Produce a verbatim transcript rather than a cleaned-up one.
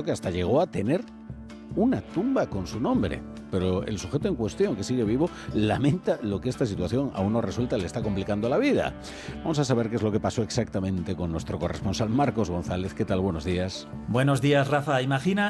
que hasta llegó a tener una tumba con su nombre. Pero el sujeto en cuestión, que sigue vivo, lamenta lo que esta situación aún no resuelta le está complicando la vida. Vamos a saber qué es lo que pasó exactamente con nuestro corresponsal Marcos González. ¿Qué tal? Buenos días. Buenos días, Rafa. Imagina